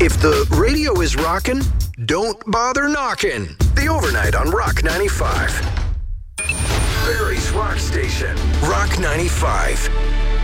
If the radio is rockin', don't bother knocking. The Overnight on Rock 95. Barrie's Rock Station, Rock 95.